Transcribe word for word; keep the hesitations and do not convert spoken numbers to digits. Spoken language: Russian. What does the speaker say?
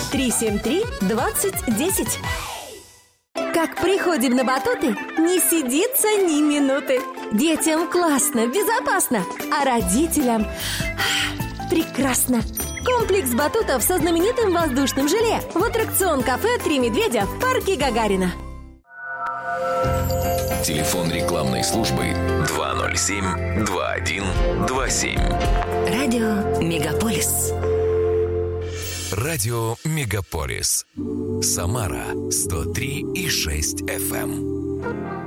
три семь три двадцать десять. Как приходим на батуты, не сидится ни минуты. Детям классно, безопасно, а родителям прекрасно. Комплекс батутов со знаменитым воздушным желе в аттракцион кафе «Три медведя» в парке Гагарина. Телефон рекламной службы два ноль семь два один два семь. Радио Мегаполис. Радио Мегаполис. Самара сто три и шесть эф эм.